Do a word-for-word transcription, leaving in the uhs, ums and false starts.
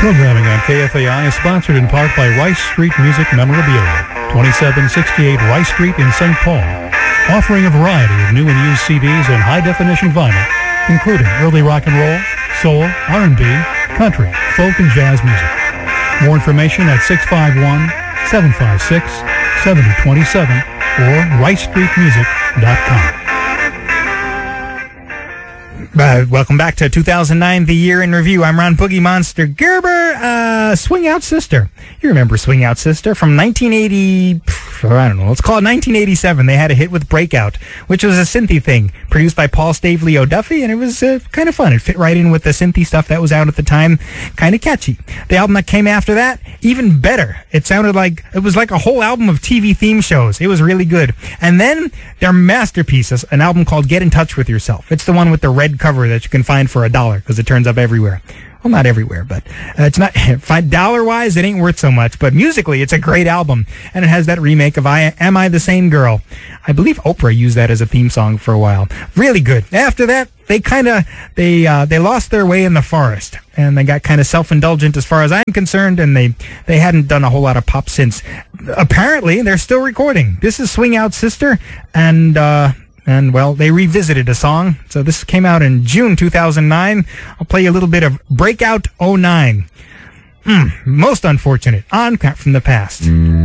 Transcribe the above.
Programming on K F A I is sponsored in part by Rice Street Music Memorabilia, twenty-seven sixty-eight Rice Street in Saint Paul, offering a variety of new and used C Ds and high-definition vinyl, including early rock and roll, soul, R and B, country, folk, and jazz music. More information at six five one, seven five six, seven zero two seven or rice street music dot com. Uh, welcome back to two thousand nine, the year in review. I'm Ron Boogie Monster Gerber. Uh, Swing Out Sister. You remember Swing Out Sister from nineteen eighty, I don't know, let's call it nineteen eighty-seven. They had a hit with Breakout, which was a synthy thing produced by Paul Stavely O'Duffy, and it was uh, kind of fun. It fit right in with the synthy stuff that was out at the time. Kind of catchy. The album that came after that, even better. It sounded like, it was like a whole album of T V theme shows. It was really good. And then their masterpiece, an album called Get in Touch with Yourself. It's the one with the red cover that you can find for a dollar because it turns up everywhere. Well, not everywhere, but uh, it's not dollar-wise. It ain't worth so much, but musically, it's a great album, and it has that remake of "I Am I the Same Girl." I believe Oprah used that as a theme song for a while. Really good. After that, they kind of they uh, they lost their way in the forest, and they got kind of self-indulgent as far as I'm concerned, and they they hadn't done a whole lot of pop since. Apparently, they're still recording. This is Swing Out Sister, and. Uh, And, well, they revisited a song. So this came out in June two thousand nine. I'll play you a little bit of Breakout oh nine. Mm, most unfortunate. On from the past. Mm.